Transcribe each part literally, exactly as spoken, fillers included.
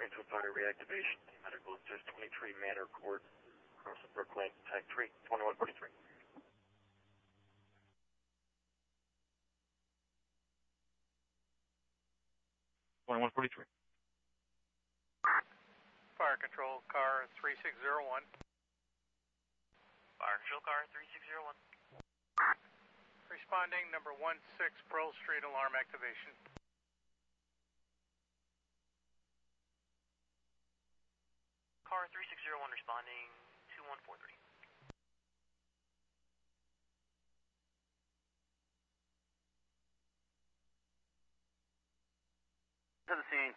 responding to a fire reactivation. Medical is just twenty-three Manor Court, across the Brooklyn, Tag three, twenty-one forty-three. twenty-one forty-three. Fire control, car three six zero one. Fire control, car three six zero one. Responding, number one six Pearl Street, alarm activation. Car three six zero one responding, two one four three. To the scene.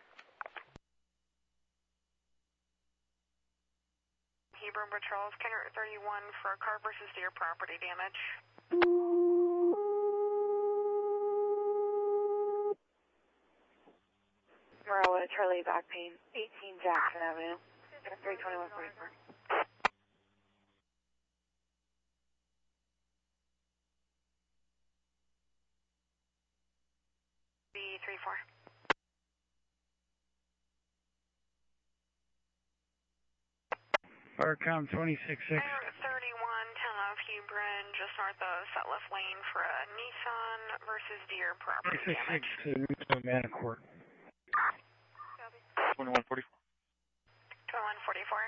Hebron Patrols, Kenner thirty-one for car versus deer property damage. Morella, Charlie, back pain, eighteen Jackson Avenue, three twenty-one forty-four. B three four. Fire count twenty-six six. thirty-one, ten of Hebron, just north of Sutliff Lane for a Nissan versus deer property damage. twenty-six six to Manor Court. twenty-one forty-four. twenty-one forty-four.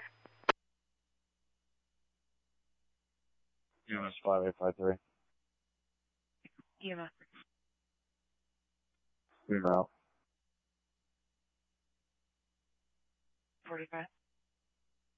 U M S five eight five three. E M S. We route. forty-five.